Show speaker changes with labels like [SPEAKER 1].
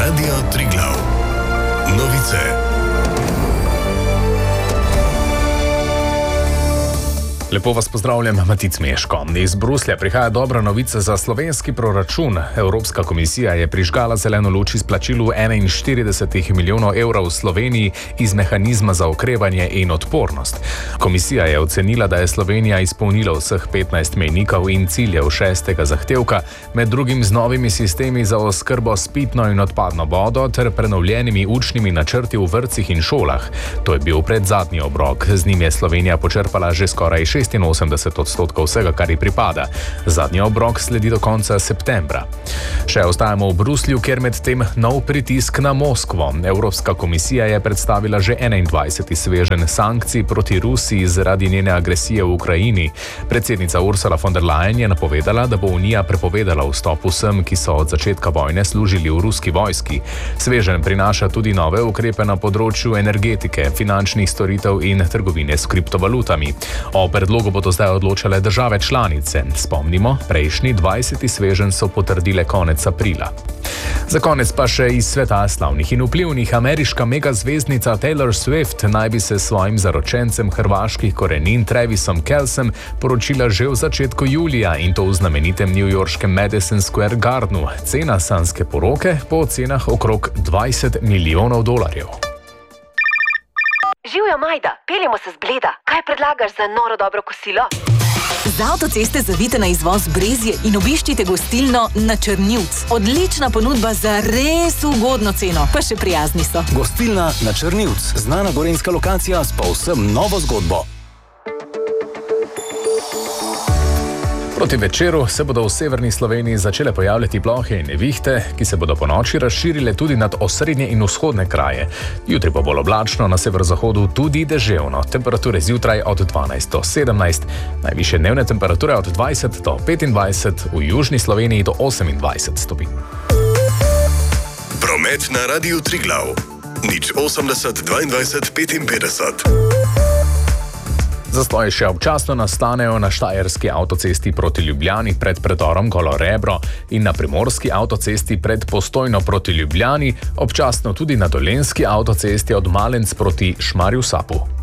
[SPEAKER 1] Radio Triglav. Novice. Lepo vas pozdravljam, Matic Meško. Iz Bruslja prihaja dobra novica za slovenski proračun. Evropska komisija je prižgala zeleno luč izplačilu 41 milijonov evrov v Sloveniji iz mehanizma za okrevanje in odpornost. Komisija je ocenila, da je Slovenija izpolnila vseh 15 mejnikov in ciljev 6. zahtevka, med drugim z novimi sistemi za oskrbo s pitno in odpadno vodo ter prenovljenimi učnimi načrti v vrtcih in šolah. To je bil predzadnji obrok. Z njim je Slovenija počrpala že skoraj 86% vsega, kar ji pripada. Zadnji obrok sledi do konca septembra. Še ostajamo v Bruslju, kjer med tem nov pritisk na Moskvo. Evropska komisija je predstavila že 21. sveženj sankcij proti Rusiji zaradi njene agresije v Ukrajini. Predsednica Ursula von der Leyen je napovedala, da bo Unija prepovedala vstop vsem, ki so od začetka vojne služili v ruski vojski. Sveženj prinaša tudi nove ukrepe na področju energetike, finančnih storitev in trgovine s kriptovalutami. O predlogu bodo zdaj odločale države članice. Spomnimo, prejšnji 20. sveženj so potrdile konec aprila. Za konec pa še iz sveta slavnih in vplivnih. Ameriška megazvezdnica Taylor Swift naj bi se s svojim zaročencem hrvaških korenin Travisom Kelcem poročila že v začetku julija, in to v znamenitem newyorškem Madison Square Gardenu. Cena sanjske poroke po ocenah okrog $20 milijonov.
[SPEAKER 2] Živjo, Majda, peljemo se z Bleda. Kaj predlagaš za noro dobro kosilo?
[SPEAKER 3] Z avtoceste zavite na izvoz Brezje in obiščite gostilno Na Črnivc. Odlična ponudba za res ugodno ceno, pa še prijazni so.
[SPEAKER 4] Gostilna Na Črnivc, znana gorenjska lokacija s povsem novo zgodbo.
[SPEAKER 1] Proti večeru se bodo v severni Sloveniji začele pojavljati plohe in nevihte, ki se bodo ponoči razširile tudi nad osrednje in vzhodne kraje. Jutri bo bolj oblačno, na severozahodu tudi deževno. Temperature zjutraj od 12 do 17, najvišje dnevne temperature od 20 do 25, v južni Sloveniji do 28 stopinj.
[SPEAKER 5] Promet na Radiu Triglav. 080 22 55.
[SPEAKER 1] Zastoji še občasno nastanejo na štajerski avtocesti proti Ljubljani pred predorom Golo Rebro in na primorski avtocesti pred Postojno proti Ljubljani, občasno tudi na dolenjski avtocesti od Malenc proti Šmarju Sapu.